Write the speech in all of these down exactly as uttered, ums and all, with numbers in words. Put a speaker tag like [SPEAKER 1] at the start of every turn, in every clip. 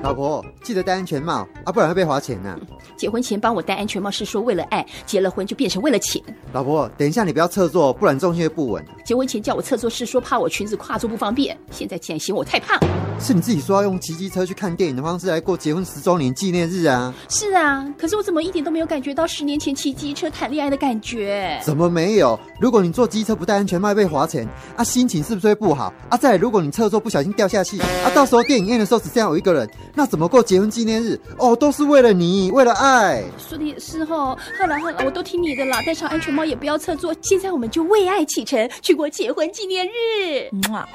[SPEAKER 1] 老婆，记得戴安全帽啊，不然会被罚钱啊。
[SPEAKER 2] 结婚前帮我戴安全帽是说为了爱，结了婚就变成为了钱。
[SPEAKER 1] 老婆，等一下你不要侧坐，不然重心会不稳。
[SPEAKER 2] 结婚前叫我侧坐是说怕我裙子跨坐不方便，现在竟然嫌我太胖。
[SPEAKER 1] 是你自己说要用骑机车去看电影的方式来过结婚十周年纪念日啊。
[SPEAKER 2] 是啊，可是我怎么一点都没有感觉到十年前骑机车谈恋爱的感觉？
[SPEAKER 1] 怎么没有？如果你坐机车不戴安全帽被罚钱啊，心情是不是会不好啊？再来，如果你侧坐不小心掉下去啊，到时候电影院的时候只剩下我一个人，那怎么过结婚纪念日？哦，都是为了你，为了爱。
[SPEAKER 2] 说的也是哦，好了好了，我都听你的啦，戴上安全帽也不要侧坐。现在我们就为爱启程，去过结婚纪念日。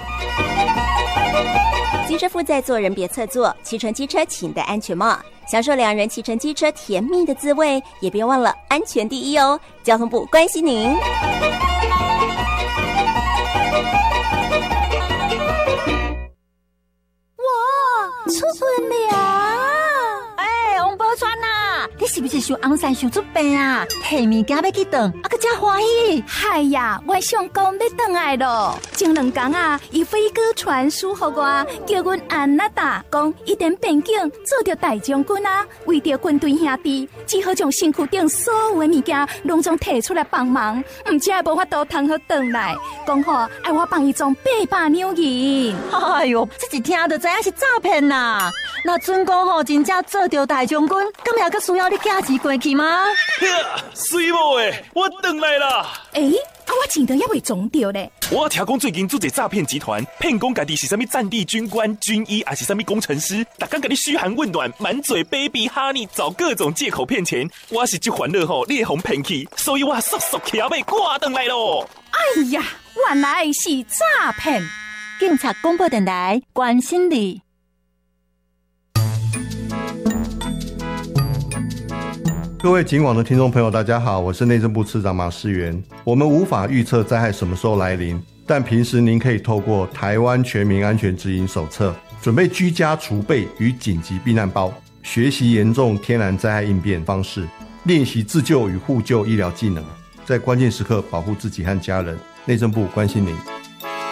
[SPEAKER 3] 机车负载坐人别侧坐，骑乘机车请戴安全帽，享受两人骑乘机车甜蜜的滋味，也别忘了安全第一哦。交通部关心您。
[SPEAKER 4] 哇，出门了！
[SPEAKER 5] 哎，王宝钏呐，你是不是想红山想出病啊？提物件要去转，啊个真欢喜。
[SPEAKER 4] 嗨呀，我想讲要转来咯。前两天啊，伊飞哥传书给我，叫阮安娜达讲，一点边境做着大将军啊，为着军队兄弟，只好将身躯顶所有的物件拢总摕出来帮忙，唔只无法度通好转来，讲好爱我帮伊装八百两银。
[SPEAKER 5] 哎呦，这一听就知影是诈骗啦！那准讲吼，真正做着大将军，咁也佫需要你寄钱过去吗？
[SPEAKER 6] 水某诶，我转来啦！
[SPEAKER 4] 诶、欸，啊，我钱都还未装着咧。
[SPEAKER 6] 我听讲最近做一诈骗集团，骗讲家己是啥物战地军官、军医，还是啥物工程师，逐天甲你嘘寒问暖，满嘴 baby honey， 找各种借口骗钱。我是这烦恼吼，你会互骗去，所以我速速起后尾挂转来咯。
[SPEAKER 4] 哎呀，原来是诈骗！
[SPEAKER 5] 警察广播电台关心你。
[SPEAKER 7] 各位警网的听众朋友大家好，我是内政部次长马世元。我们无法预测灾害什么时候来临，但平时您可以透过台湾全民安全指引手册，准备居家储备与紧急避难包，学习严重天然灾害应变方式，练习自救与互救医疗技能，在关键时刻保护自己和家人。内政部关心您。